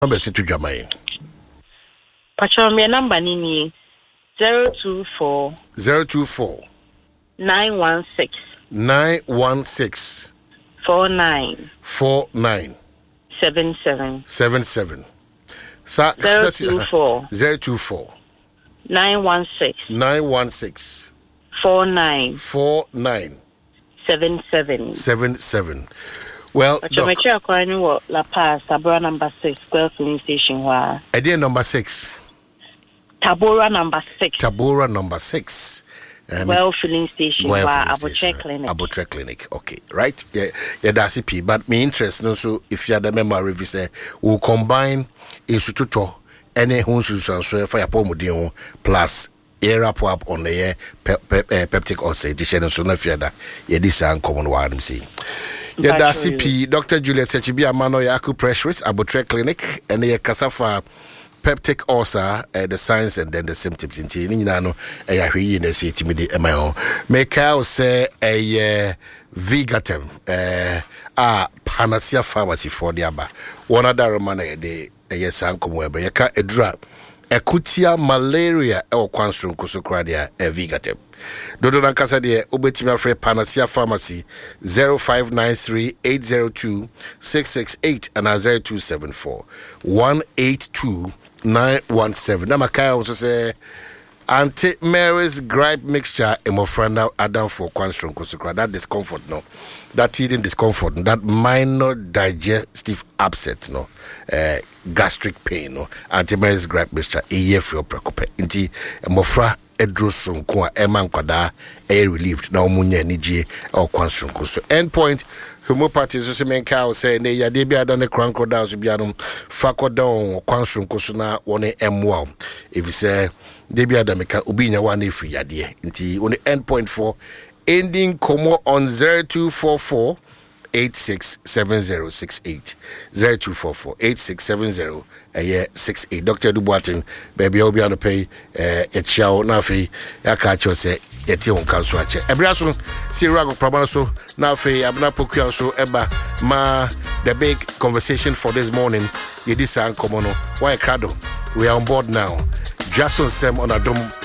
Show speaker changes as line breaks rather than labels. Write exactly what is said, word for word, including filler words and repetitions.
Number to Jamai.
Patron, my number nini zero two four
zero two four
nine one six
nine one six
four nine
four nine
seven seven
seven seven. Sa
zero two four
zero two four
nine one six
nine one six
four nine
four nine
seven seven
seven seven. Well,
Patron, I La Paz, Tabora number six, Square Filling Station. Wa.
Idea number six.
Tabora number six.
Tabora number six.
Um, well filling station.
Well
Wa Abotre Clinic.
Abotre Clinic. Okay, right? Yeah, yeah, that's it. But me interest, no. So if you have the memory, we say we'll combine Instituto any hunsu transfer for your pomodino plus air up up on the air peptic or say edition. So no fear that yeah, this is uncommon one. See. Yeah, that's it. Doctor Juliet Chibia Mano Yaku Pressures, Abotre Clinic, and the Casafa peptic ulcer, uh, the signs and then the symptoms. In Tinino, a Yahi in the city, my own. Make out say a Vigatem, a Panacea Pharmacy for the Abba. One other man a day, a yes, uncle, where you can't a drug. Akutia malaria or Quanstrom Kusokradia, a Vigatem. Dodo Nankasa de Ubetima Free Panacea Pharmacy zero five nine three eight zero two six six eight and zero two seven four one eight two nine one seven. Namakaya also say Auntie Mary's gripe mixture emofranda Adam for Quanstrom Kusukra. That discomfort, no. That eating discomfort, that minor digestive upset, no. Uh, gastric pain, no. Auntie Mary's gripe mixture a year for your preoccupy. Inti emofra edrosun kwa eman kwada air relieved na omunye niji or Quanstrom so endpoint homeopathy so se men ka say ne ya de bia da ne cranko da so bia no fakodon Quanstrom so na woni emwa if you say de bia da meka obi nya wa na free yade nti on endpoint for ending como on zero two four four eight six seven zero six eight zero two four four eight six seven zero a year six eight. Doctor Duboatin, baby, I'll be on the pay a chow nafi. I catch you say a tea on council. A brasso, see Rago Probaso, nafi, Abna Pokiaso, Eba, ma, the big conversation for this morning. You this Komono, why Crado? We are on board now. Jason Sem on a dome.